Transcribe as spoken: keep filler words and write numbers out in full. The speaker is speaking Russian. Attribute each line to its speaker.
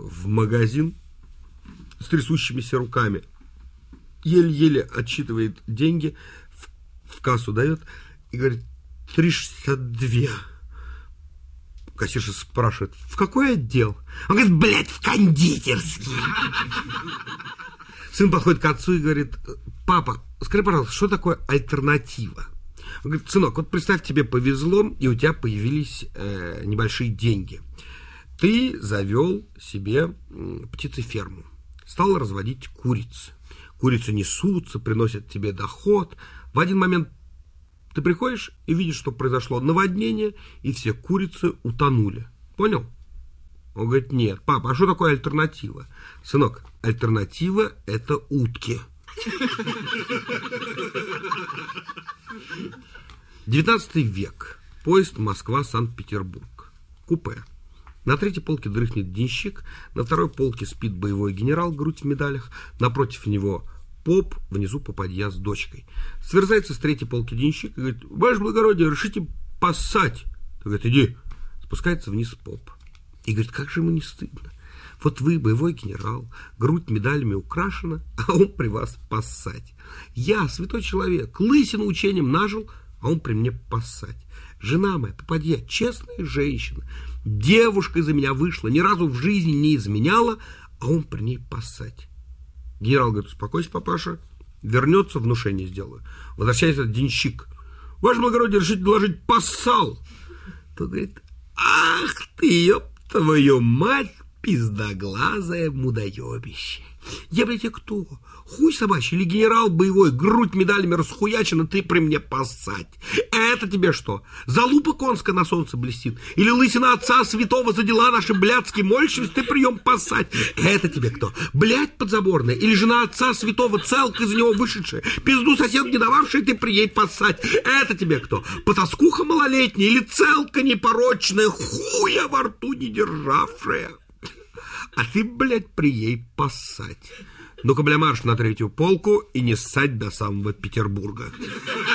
Speaker 1: в магазин с трясущимися руками, еле-еле отсчитывает деньги, в, в кассу дает и говорит: три шестьдесят два. Кассирша спрашивает: в какой отдел? Он говорит: блядь, в кондитерский. Сын подходит к отцу и говорит: папа, скажи, пожалуйста, что такое альтернатива? Он говорит: сынок, вот представь, тебе повезло, и у тебя появились э, небольшие деньги. Ты завел себе птицеферму, стал разводить куриц. Курицы несутся, приносят тебе доход. В один момент ты приходишь и видишь, что произошло наводнение, и все курицы утонули. Понял? Он говорит: нет. Папа, а что такое альтернатива? Сынок, альтернатива – это утки. девятнадцатый век. Поезд Москва-Санкт-Петербург. Купе. На третьей полке дрыхнет денщик, на второй полке спит боевой генерал, грудь в медалях, напротив него поп, внизу попадья с дочкой. Сверзается с третьей полки денщик и говорит: ваше благородие, решите поссать. Он говорит: иди. Спускается вниз поп. И говорит: как же ему не стыдно? Вот вы, боевой генерал, грудь медалями украшена, а он при вас поссать. Я, святой человек, лысину учением нажил, а он при мне поссать. Жена моя, попадья, честная женщина, девушка из-за меня вышла, ни разу в жизни не изменяла, а он при ней поссать. Генерал говорит: успокойся, папаша, вернется, внушение сделаю. Возвращается денщик: ваше благородие, решите доложить, поссал. Тот говорит: ах ты, ёб твою мать, пиздоглазое мудоебище. Я, блядь, кто? Хуй собачий или генерал боевой, грудь медалями расхуячена, ты при мне поссать. Это тебе что? Залупа конская на солнце блестит? Или лысина отца святого за дела наши блядские мольщицы, ты прием поссать? Это тебе кто? Блядь подзаборная? Или жена отца святого, целка из него вышедшая, пизду сосед не дававшая, ты при ей поссать? Это тебе кто? Потаскуха малолетняя или целка непорочная, хуя во рту не державшая? А ты, блядь, при ей поссать. Ну-ка, бля, марш на третью полку и не ссать до самого Петербурга.